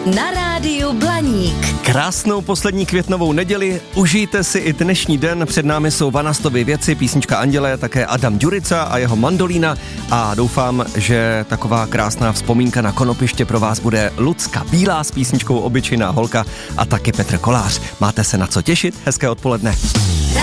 na rádiu Blaník. Krásnou poslední květnovou neděli, užijte si i dnešní den, před námi jsou Vanastovy věci, písnička Anděle, také Adam Ďurica a jeho mandolína a doufám, že taková krásná vzpomínka na konopiště pro vás bude Lucka Bílá s písničkou Obyčejná holka a taky Petr Kolář. Máte se na co těšit, hezké odpoledne.